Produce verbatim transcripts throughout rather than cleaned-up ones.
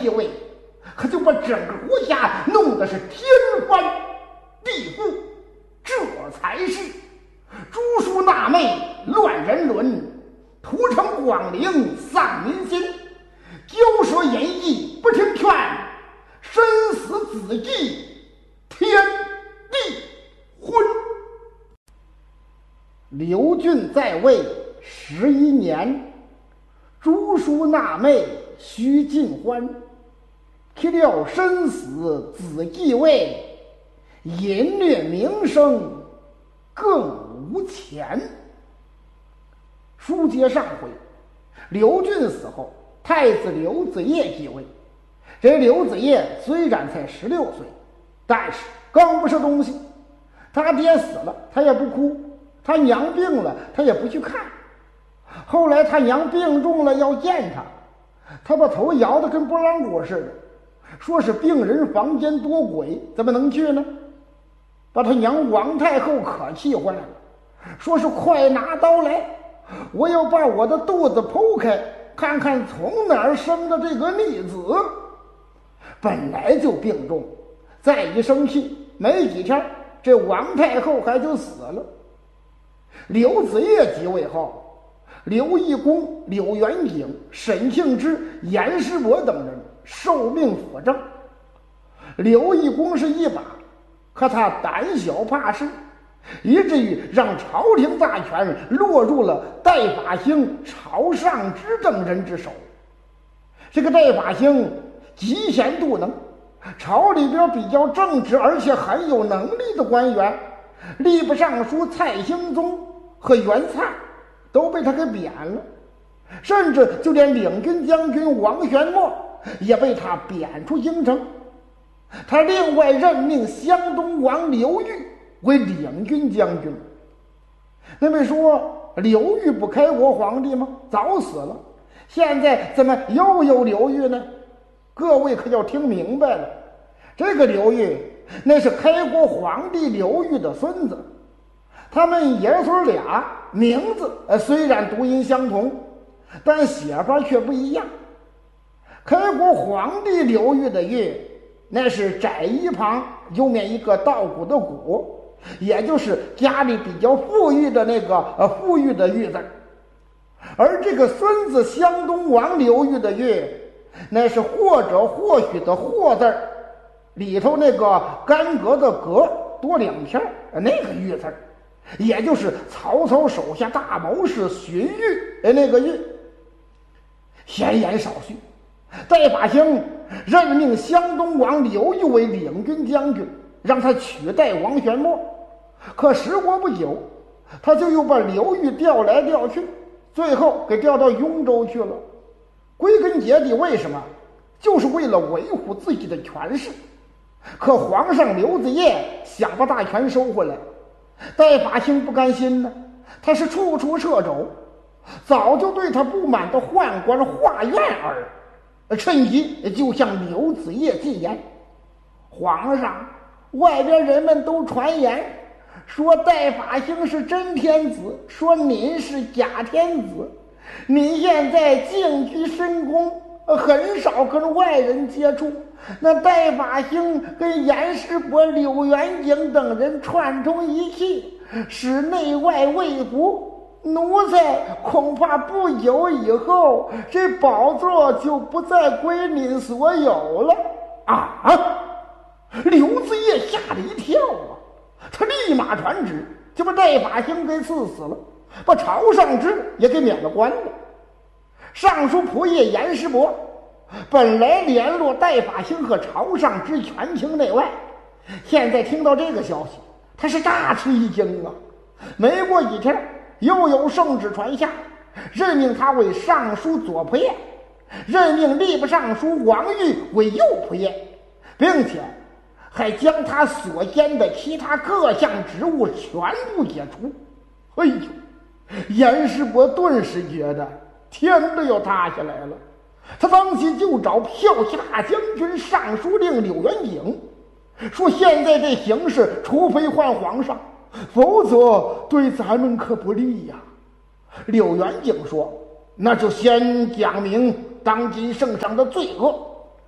继位，可就把整个国家弄得是天翻地覆。这才是诛叔纳妹，乱人伦，屠城广陵，丧民心，骄奢淫逸，不听劝，身死子继，天地昏。刘俊在位十一年，诛叔纳妹，须尽欢。岂料身死子继位，淫虐名声更无钱。书接上回，刘俊死后，太子刘子业继位。这刘子业虽然才十六岁，但是更不是东西。他爹死了，他也不哭；他娘病了，他也不去看。后来他娘病重了，要见他，他把头摇得跟拨浪鼓似的，说是病人房间多鬼，怎么能去呢？把他娘王太后可气坏了，说是快拿刀来，我要把我的肚子剖开，看看从哪儿生的这个逆子。本来就病重，再一生气，没几天这王太后还就死了。刘子业即位后，刘义公、柳元景、沈庆之、严师伯等人受命辅政。刘义公是一把，可他胆小怕事，以至于让朝廷大权落入了戴法兴、朝尚之等人之手。这个戴法兴嫉贤妒能，朝里边比较正直而且很有能力的官员，吏部尚书蔡兴宗和袁粲都被他给贬了，甚至就连领军将军王玄谟也被他贬出京城。他另外任命湘东王刘裕为领军将军。那么说刘裕不开国皇帝吗？早死了，现在怎么又有刘裕呢？各位可要听明白了，这个刘裕那是开国皇帝刘裕的孙子，他们爷孙俩名字虽然读音相同，但写法却不一样。开国皇帝刘裕的裕，那是窄一旁右面一个稻谷的谷，也就是家里比较富裕的那个呃富裕的裕字。而这个孙子湘东王刘裕的裕，那是或者或许的或字，里头那个干戈的戈多两片，那个裕字，也就是曹操手下大谋士荀彧那个彧。闲言少叙，戴法兴任命湘东王刘裕为领军将军，让他取代王玄谟。可时过不久，他就又把刘裕调来调去，最后给调到雍州去了。归根结底为什么？就是为了维护自己的权势。可皇上刘子业想把大权收回来，戴法兴不甘心呢，他是处处掣肘，早就对他不满的宦官华苑儿趁机就向刘子业进言：皇上，外边人们都传言说戴法兴是真天子，说您是假天子，您现在静居深宫，很少跟外人接触，那戴法兴跟严师伯、柳元景等人串通一气，使内外未服，奴才恐怕不久以后这宝座就不再归您所有了。啊！刘子业吓了一跳啊，他立马传旨就把戴法兴给赐死了，把朝尚之也给免了官了。尚书仆射严师伯本来联络戴法兴和朝尚之权倾内外，现在听到这个消息，他是大吃一惊啊！没过几天，又有圣旨传下，任命他为尚书左仆射，任命吏部尚书王玉为右仆射，并且还将他所兼的其他各项职务全部解除。哎呦，严师伯顿时觉得天都要塌下来了。他当即就找骠骑大将军尚书令柳元景，说现在这形势，除非换皇上，否则对咱们可不利呀。柳元景说：那就先讲明当今圣上的罪恶。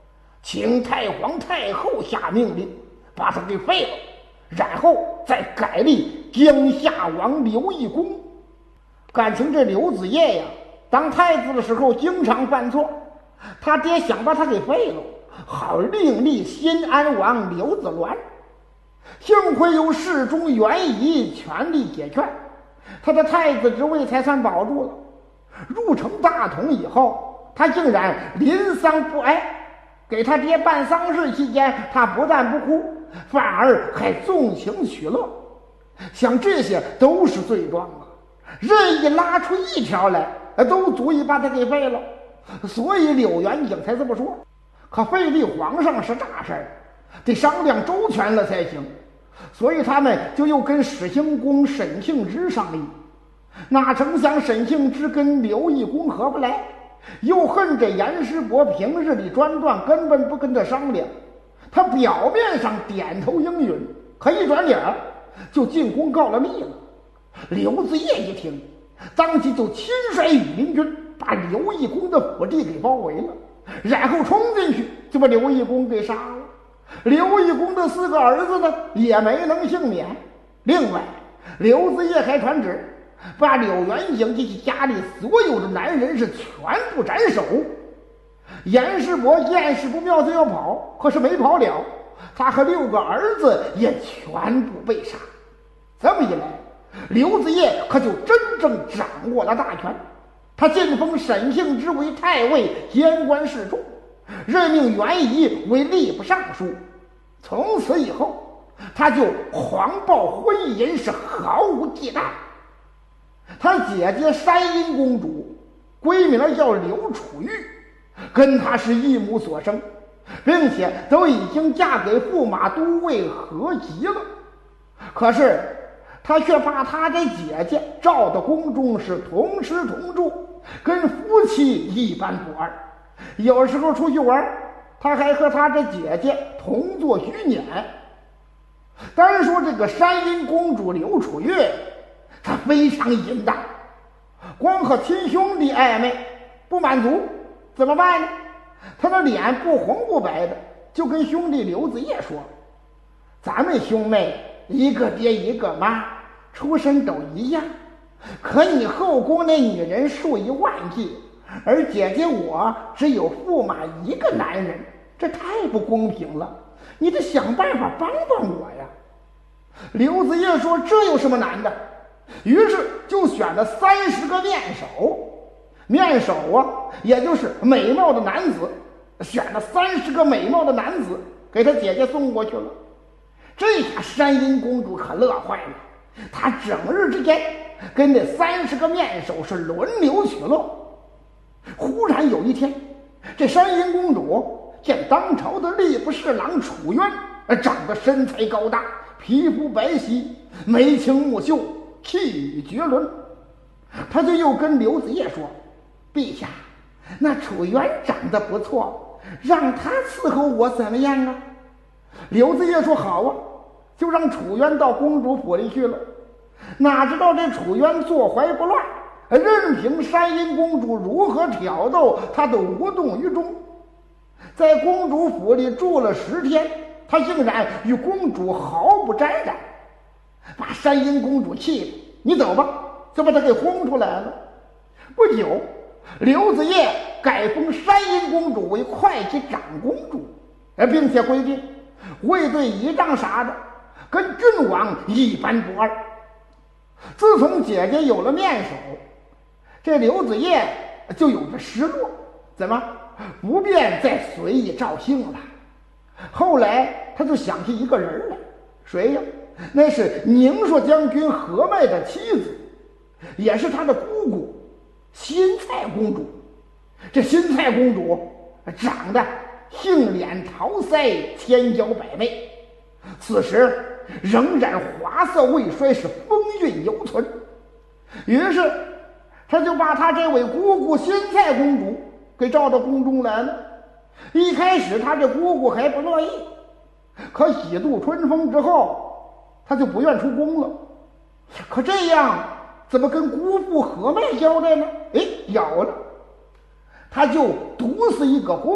请太皇太后下命令，把他给废了，然后再改立江夏王刘义公。感情这刘子业呀，当太子的时候经常犯错，他爹想把他给废了，好另立新安王刘子鸾。幸亏有侍中袁仪全力解劝，他的太子之位才算保住了。入城大统以后，他竟然临丧不哀，给他爹办丧事期间，他不但不哭，反而还纵情取乐。想这些都是罪状啊，任意拉出一条来，都足以把他给废了。所以柳元景才这么说。可废立皇上是大事儿，得商量周全了才行。所以他们就又跟始兴公沈庆之商议，哪成想沈庆之跟刘义公合不来，又恨着严师伯平日里专断，根本不跟他商量。他表面上点头应允，可一转脸就进宫告了密了。刘子业一听，当即就亲率羽林军把刘义公的府邸给包围了，然后冲进去就把刘义公给杀了。刘义公的四个儿子呢，也没能幸免。另外，刘子业还传旨，把柳元景及其家里所有的男人是全部斩首。严师伯见势不妙就要跑，可是没跑了，他和六个儿子也全部被杀。这么一来，刘子业可就真正掌握了大权。他晋封沈庆之为太尉，监官侍中，任命袁仪为吏部尚书。从此以后，他就狂暴婚淫，是毫无忌惮。他姐姐山阴公主，闺名叫刘楚玉，跟他是一母所生，并且都已经嫁给驸马都尉何吉了。可是他却把他的姐姐召到宫中，是同吃同住，跟夫妻一般不二。有时候出去玩，他还和他的姐姐同坐虚辇。单说这个山阴公主刘楚月，她非常淫荡，光和亲兄弟暧昧不满足，怎么办呢？他的脸不红不白的，就跟兄弟刘子业说：“咱们兄妹一个爹一个妈，出身都一样，可你后宫那女人数以万计，而姐姐我只有驸马一个男人，这太不公平了，你得想办法帮帮我呀。”刘子业说：“这有什么难的？”于是就选了三十个面首，面首啊，也就是美貌的男子，选了三十个美貌的男子给他姐姐送过去了。这下山阴公主可乐坏了，她整日之间跟那三十个面首是轮流取乐。忽然有一天，这山阴公主见当朝的吏部侍郎楚渊长得身材高大，皮肤白皙，眉清目秀，气宇绝伦，他就又跟刘子业说：“陛下，那楚渊长得不错，让他伺候我怎么样啊？”刘子业说：“好啊，就让楚渊到公主府里去了。”哪知道这楚渊坐怀不乱，任凭山阴公主如何挑逗，他都无动于衷。在公主府里住了十天，他竟然与公主毫不沾染，把山阴公主气的，你走吧，就把他给轰出来了。不久，刘子业改封山阴公主为会稽长公主，并且规定会对仪仗啥的跟郡王一般不二。自从姐姐有了面首，这刘子业就有着失落，怎么不便再随意赵姓了。后来他就想起一个人来，谁呀？那是宁朔将军何迈的妻子，也是他的姑姑新蔡公主。这新蔡公主长得杏脸桃腮，千娇百媚，此时仍然华色未衰，是风韵犹存。于是他就把他这位姑姑新蔡公主给召到宫中来了。一开始他这姑姑还不乐意，可喜度春风之后，他就不愿出宫了。可这样怎么跟姑父何迈交代呢？哎，有了，他就毒死一个